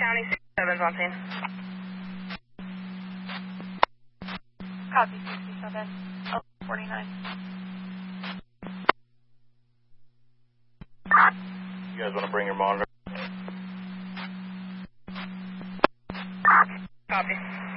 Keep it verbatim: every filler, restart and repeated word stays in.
County sixty-seven on scene. Copy sixty-seven, eleven forty-nine. You guys want to bring your monitor? Copy.